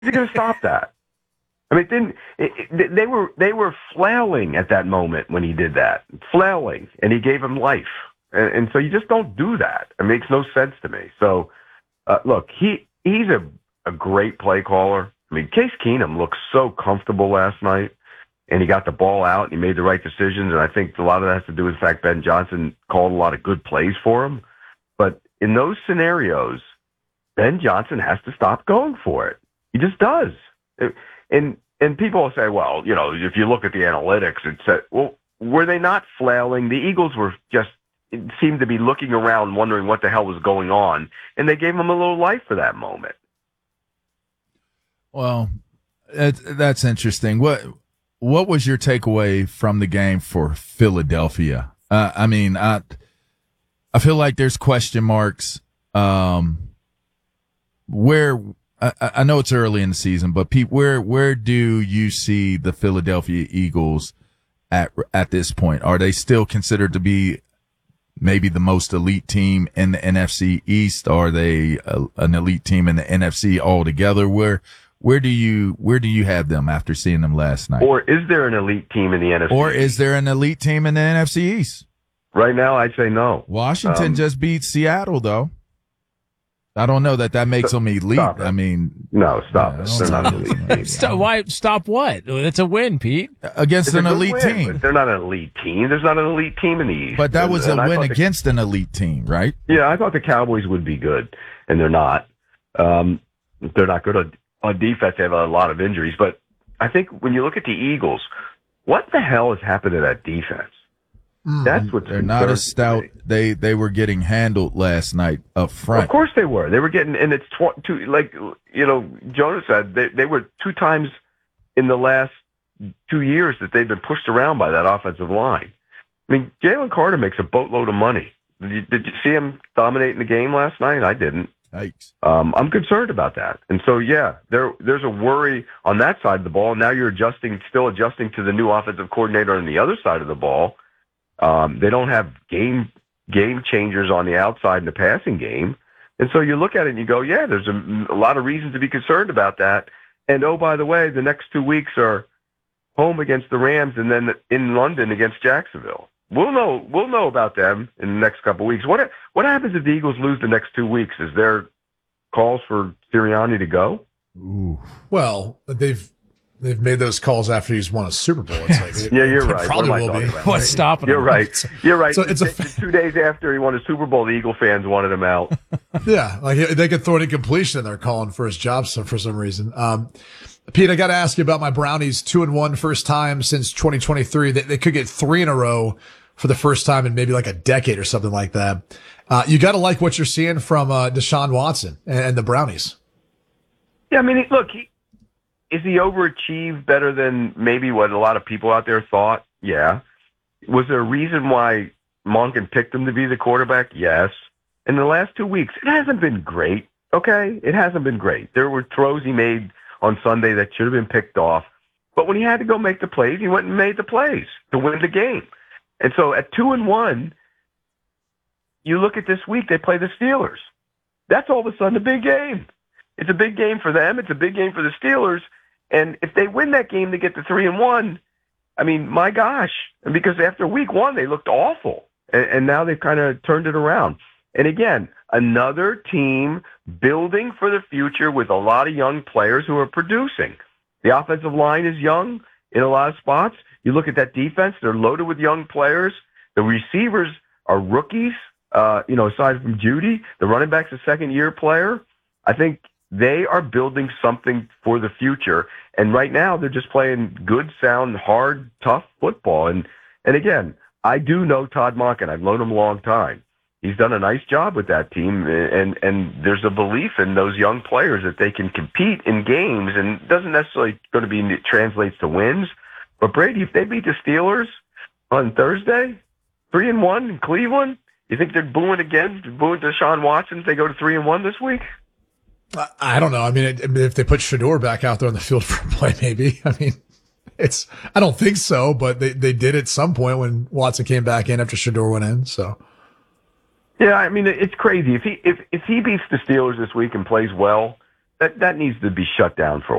he going to stop that? I mean, they were flailing at that moment when he did that, flailing, and he gave him life. And so you just don't do that. It makes no sense to me. So, look, he's a great play caller. I mean, Case Keenum looked so comfortable last night, and he got the ball out, and he made the right decisions, and I think a lot of that has to do with the fact Ben Johnson called a lot of good plays for him. But in those scenarios, Ben Johnson has to stop going for it. He just does. And people will say, well, you know, if you look at the analytics, it said, well, were they not flailing? The Eagles were just seemed to be looking around, wondering what the hell was going on, and they gave him a little life for that moment. Well, that's interesting. What was your takeaway from the game for Philadelphia? I mean, I feel like there's question marks. Where I know it's early in the season, but Pete, where do you see the Philadelphia Eagles at this point? Are they still considered to be maybe the most elite team in the NFC East? Are they an elite team in the NFC altogether? Where do you have them after seeing them last night? Or is there an elite team in the NFC? Or is there an elite team in the NFC East? Right now, I'd say no. Washington just beat Seattle, though. I don't know that makes them elite. I mean, no, stop it. They're not an elite team. Stop what? It's a win, Pete. Against an elite team. But they're not an elite team. There's not an elite team in the East. But that was a win against an elite team, right? Yeah, I thought the Cowboys would be good, and they're not. They're not good on defense. They have a lot of injuries. But I think when you look at the Eagles, what the hell has happened to that defense? That's what they're not as stout. They were getting handled last night up front. Of course they were. They were getting, and it's like Jonas said, they were 2 times in the last 2 years that they've been pushed around by that offensive line. I mean, Jalen Carter makes a boatload of money. Did you see him dominating the game last night? I didn't. Yikes. I'm concerned about that, and so there's a worry on that side of the ball. Now you're still adjusting to the new offensive coordinator on the other side of the ball. They don't have game changers on the outside in the passing game. And so you look at it and you go, yeah, there's a lot of reasons to be concerned about that. And, oh, by the way, the next 2 weeks are home against the Rams and then in London against Jacksonville. We'll know about them in the next couple of weeks. What happens if the Eagles lose the next 2 weeks? Is there calls for Sirianni to go? Ooh. Well, they've made those calls after he's won a Super Bowl. It's like, yeah, you're right. Probably will be. What's stopping him? You're right. You're right. So it's 2 days after he won a Super Bowl, the Eagle fans wanted him out. Yeah, like they could throw it in completion and they're calling for his job for some reason. Pete, I got to ask you about my Brownies. 2-1 first time since 2023. They could get 3 in a row for the first time in maybe like a decade or something like that. You got to like what you're seeing from Deshaun Watson and the Brownies. Yeah, I mean, look, is he overachieved better than maybe what a lot of people out there thought? Yeah. Was there a reason why Monken picked him to be the quarterback? Yes. In the last 2 weeks, it hasn't been great, okay? It hasn't been great. There were throws he made on Sunday that should have been picked off. But when he had to go make the plays, he went and made the plays to win the game. And so at 2-1, you look at this week, they play the Steelers. That's all of a sudden a big game. It's a big game for them. It's a big game for the Steelers. And if they win that game to get to 3-1, I mean, my gosh, because after week 1, they looked awful. And now they've kind of turned it around. And again, another team building for the future with a lot of young players who are producing. The offensive line is young in a lot of spots. You look at that defense, they're loaded with young players. The receivers are rookies, aside from Judy. The running back's a second-year player. I think they are building something for the future. And right now, they're just playing good, sound, hard, tough football. And again, I do know Todd Monken. I've known him a long time. He's done a nice job with that team. And there's a belief in those young players that they can compete in games. And it doesn't necessarily going to be translates to wins. But Brady, if they beat the Steelers on Thursday, 3-1 in Cleveland, you think they're booing Deshaun Watson if they go to 3-1 this week? I don't know. I mean, if they put Shador back out there on the field for a play, maybe. I mean, I don't think so, but they did at some point when Watson came back in after Shador went in. So, yeah, I mean, it's crazy. If he beats the Steelers this week and plays well, that needs to be shut down for a